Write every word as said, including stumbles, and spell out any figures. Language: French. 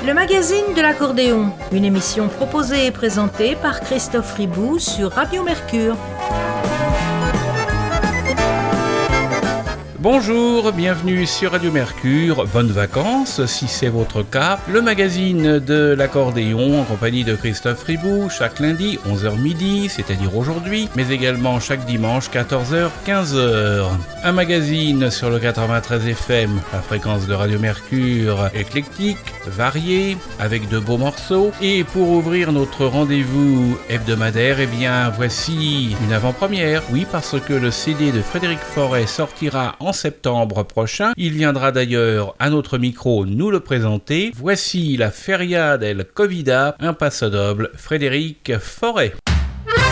Le magazine de l'accordéon, une émission proposée et présentée par Christophe Ribou sur Radio Mercure. Bonjour, bienvenue sur Radio Mercure, bonnes vacances si c'est votre cas. Le magazine de l'accordéon en compagnie de Christophe Ribou, chaque lundi onze heures midi, c'est-à-dire aujourd'hui, mais également chaque dimanche quatorze heures quinze heures. Un magazine sur le quatre-vingt-treize F M, la fréquence de Radio Mercure éclectique, variée, avec de beaux morceaux. Et pour ouvrir notre rendez-vous hebdomadaire, eh bien voici une avant-première. Oui, parce que le C D de Frédéric Forêt sortira en septembre prochain. Il viendra d'ailleurs à notre micro nous le présenter. Voici la Feria del Covida, un passo doble, Frédéric Forêt.